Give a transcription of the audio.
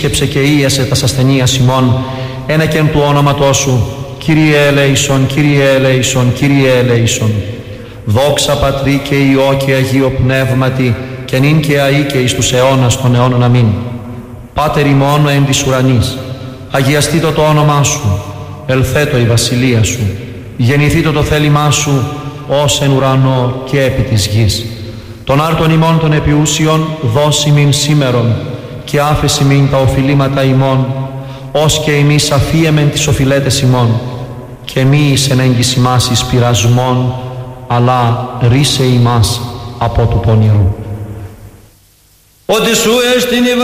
επίσκεψε και ίεσε τας ασθενείας ημών, ένεκεν του όνοματός σου, Κύριε ελέησον, Κύριε ελέησον, Κύριε ελέησον. Δόξα Πατρί και Υιό και Αγίο Πνεύματι, και νυν και αεί και εις τους αιώνας των αιώνων αμήν. Πάτερ ημών εν της ουρανής, αγιαστήτω το όνομά σου, ελθέτω η βασιλεία σου, γεννηθήτω το θέλημά σου, ως εν ουρανό και επί της γης. Τον άρτον ημών των επιούσιων δώσιμην σήμερον, και άφεσιμην τα οφειλήματα ημών, ως και εμείς αφίεμεν τις οφειλέτες ημών, και μη εις εν έγκυς ημάς εις πειρασμόν, αλλά ρίσε ημάς από του πονηρού. Ότι σου έστειν